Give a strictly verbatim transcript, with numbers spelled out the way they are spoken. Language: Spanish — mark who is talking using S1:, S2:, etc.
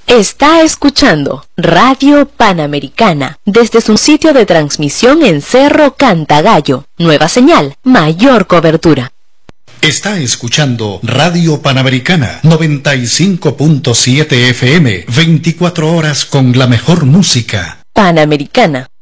S1: Está escuchando Radio Panamericana desde su sitio de transmisión en Cerro Cantagallo. Nueva señal, mayor cobertura.
S2: Está escuchando Radio Panamericana noventa y cinco punto siete F M, veinticuatro horas con la mejor música.
S1: Panamericana,